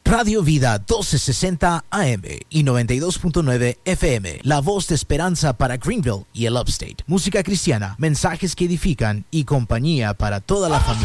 Radio Vida 1260 AM y 92.9 FM, la voz de esperanza para Greenville y el Upstate. Música cristiana, mensajes que edifican y compañía para toda la familia.